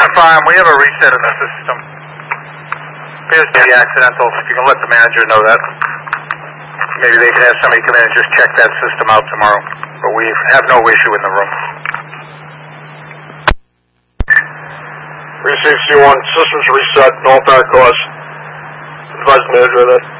farm, we have a reset in the system. Appears to be accidental. If you can let the manager know that. Maybe they can have somebody come in and just check that system out tomorrow. But we have no issue in the room. 361, systems reset, no apparent cause. Advise the manager of that.